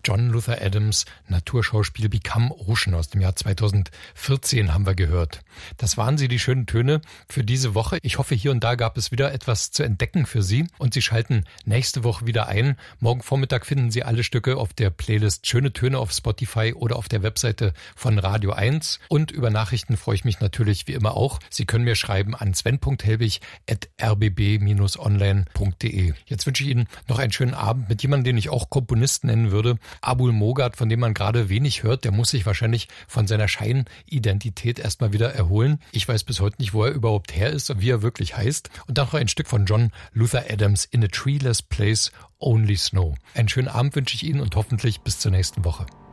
John Luther Adams Naturschauspiel Become Ocean aus dem Jahr 2014 haben wir gehört. Das waren sie, die schönen Töne für diese Woche. Ich hoffe, hier und da gab es wieder etwas zu entdecken für Sie und Sie schalten nächste Woche wieder ein. Morgen Vormittag finden Sie alle Stücke auf der Playlist Schöne Töne auf Spotify oder auf der Webseite von Radio 1. Und über Nachrichten freue ich mich natürlich wie immer auch. Sie können mir schreiben an sven.helbig@rbb-online.de. Jetzt wünsche ich Ihnen noch einen schönen Abend mit jemandem, den ich auch Komponist nennen würde. Abul Mogad, von dem man gerade wenig hört, der muss sich wahrscheinlich von seiner Scheinidentität erstmal wieder erholen. Ich weiß bis heute nicht, wo er überhaupt her ist und wie er wirklich heißt. Und dann noch ein Stück von John Luther Adams, In a Treeless Place, Only Snow. Einen schönen Abend wünsche ich Ihnen und hoffentlich bis zur nächsten Woche.